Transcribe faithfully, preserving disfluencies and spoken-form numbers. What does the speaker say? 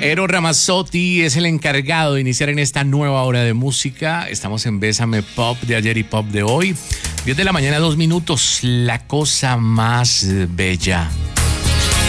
Eros Ramazzotti es el encargado de iniciar en esta nueva hora de música. Estamos en Bésame Pop de ayer y Pop de hoy. diez de la mañana, dos minutos. La cosa más bella.